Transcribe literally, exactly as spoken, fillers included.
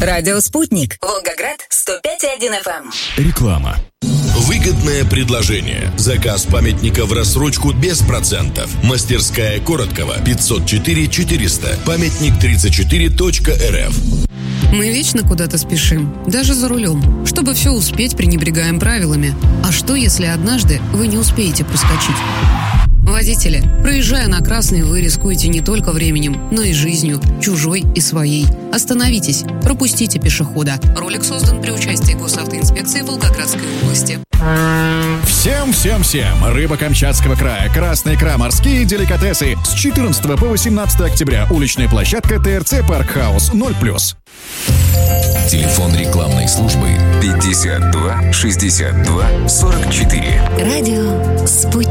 Радио «Спутник». Волгоград, сто пять и один эф эм. Реклама. Выгодное предложение. Заказ памятника в рассрочку без процентов. Мастерская Короткова. пятьсот четыре четыреста. Памятник тридцать четыре точка эр эф. Мы вечно куда-то спешим, даже за рулем. Чтобы все успеть, пренебрегаем правилами. А что, если однажды вы не успеете проскочить? Водители, проезжая на красный, вы рискуете не только временем, но и жизнью, чужой и своей. Остановитесь, пропустите пешехода. Ролик создан при участии Госавтоинспекции Волгоградской области. Всем-всем-всем! Рыба Камчатского края, красная икра, морские деликатесы. С четырнадцатого по восемнадцатое октября. Уличная площадка ТРЦ Парк Хаус ноль плюс. Телефон рекламной службы пятьдесят два шестьдесят два сорок четыре. Радио «Спутник».